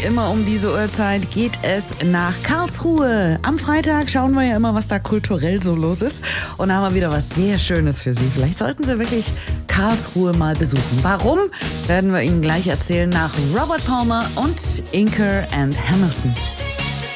immer um diese Uhrzeit geht es nach Karlsruhe. Am Freitag schauen wir ja immer, was da kulturell so los ist. Und da haben wir wieder was sehr Schönes für Sie. Vielleicht sollten Sie wirklich Karlsruhe mal besuchen. Warum, werden wir Ihnen gleich erzählen nach Robert Palmer und Inker and Hamilton.